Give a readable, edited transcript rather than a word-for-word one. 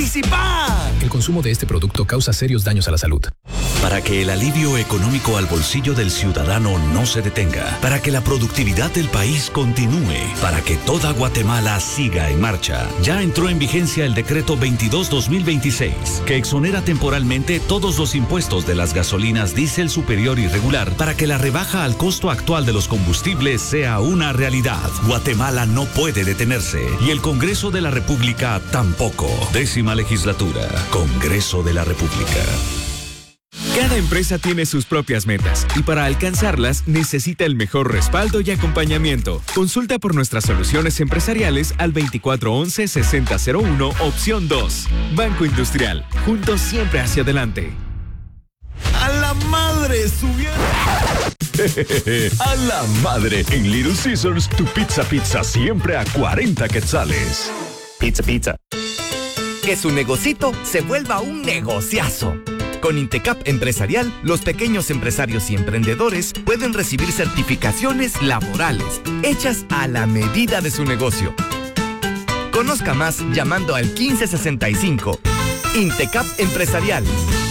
participar! El consumo de este producto causa serios daños a la salud. Para que el alivio económico al bolsillo del ciudadano no se detenga, para que la productividad del país continúe, para que toda Guatemala siga en marcha, ya entró en vigencia el decreto 22-2026, que exonera temporalmente todos los impuestos de las gasolinas diésel superior y regular para que la rebaja al costo actual de los combustibles sea una realidad. Guatemala no puede detenerse y el Congreso de la República tampoco. 10ª legislatura, Congreso de la República. Cada empresa tiene sus propias metas y para alcanzarlas necesita el mejor respaldo y acompañamiento. Consulta por nuestras soluciones empresariales al 2411-6001, opción 2. Banco Industrial, juntos siempre hacia adelante. ¡A la madre! ¡Subió! ¡A la madre! En Little Caesars, tu pizza siempre a 40 quetzales. Pizza. Que su negocito se vuelva un negociazo. Con Intecap Empresarial, los pequeños empresarios y emprendedores pueden recibir certificaciones laborales hechas a la medida de su negocio. Conozca más llamando al 1565. Intecap Empresarial.